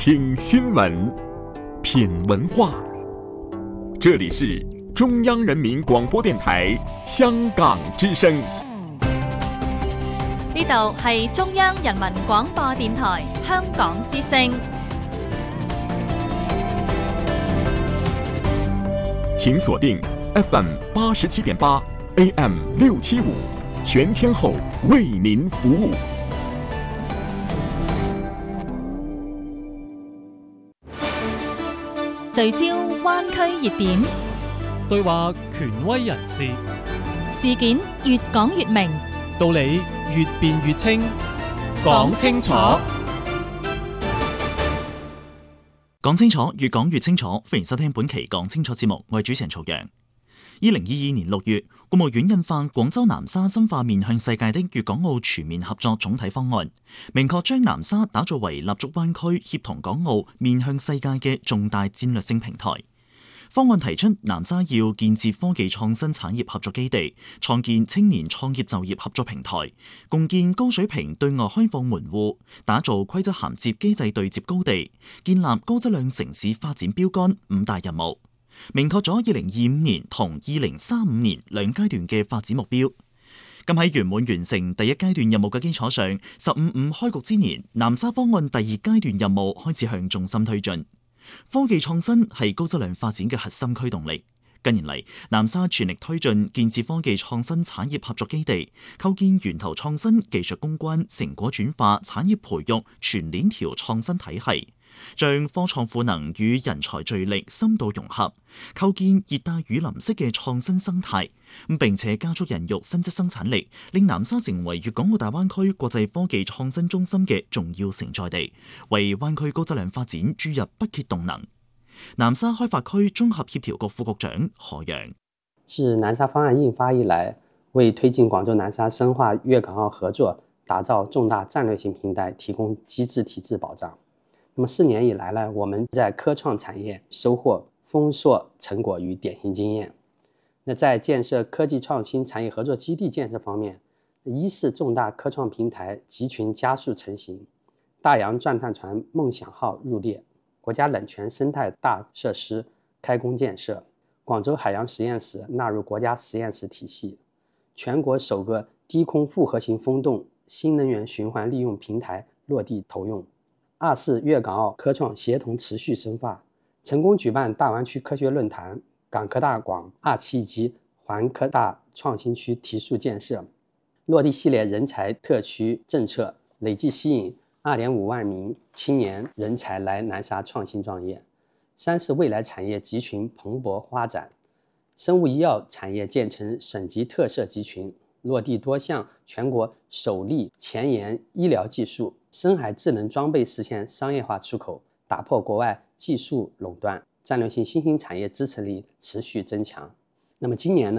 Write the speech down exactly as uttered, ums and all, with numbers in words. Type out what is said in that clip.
听新闻，品文化。这里是中央人民廣播電台香港之聲。 呢度係中央人民廣播電台香港之聲。 請鎖定 F M 八十七點八 A M 六七五，全天候為您服務。 聚焦灣區熱點， 對話權威人士， 事件越講越明， 道理越辯越清，講清楚。 講清楚，越講越清楚。歡迎收聽本期講清楚節目，我係主持人曹陽。二零二二年六月，國務院印發《廣州南沙深化面向世界的粵港澳全面合作總體方案》，明確將南沙打造為立足灣區、協同港澳、面向世界嘅重大戰略性平台。方案提出，南沙要建設科技創新產業合作基地，創建青年創業就業合作平台，共建高水平對外開放門戶，打造規則銜接機制對接高地，建立高質量城市發展標杆五大任務。明確咗二零二五年同二零三五年兩階段嘅發展目標。咁喺圓滿完成第一階段任務嘅基礎上，十五五開局之年，南沙方案第二階段任務開始向重心推進。科技創新係高質量發展嘅核心驅動力。近年嚟，南沙全力推進建設科技創新產業合作基地，構建源頭創新、技術攻關、成果轉化、產業培育全鏈條創新體系，將科創賦能與人才聚力深度融合，構建熱帶雨林式嘅創新生態，並且加速人肉新質生產力，令南沙成為粵港澳大灣區國際科技創新中心嘅重要承載地，為灣區高質量發展注入不竭動能。南沙開發區綜合協調局副局長何陽： 自南沙方案印發以來，為推進廣州南沙深化粵港澳合作，打造重大戰略性平台提供機制體制保障。那麼四年以來呢，我們在科創產業收穫豐碩成果與典型經驗。那在建設科技創新產業合作基地建設方面，一是重大科創平台集群加速成型，大洋鑽探船夢想號入列，國家冷泉生態大設施開工建設，廣州海洋實驗室納入國家實驗室體系，全國首個低空複合型風洞新能源循環利用平台落地投用。二是粵港澳科創協同持續深化，成功舉辦大灣區科學論壇、港科大廣二期及環科大創新區提速建設，落地系列人才特區政策，累計吸引二點五萬名青年人才來南沙創新創業。三是未來產業集群蓬勃發展，生物醫藥產業建成省級特色集群，落地多項全國首例前沿醫療技術，深海智能裝備實現商業化出口，打破國外技術壟斷，戰略性新興產業支持力持續增強。那麼今年呢，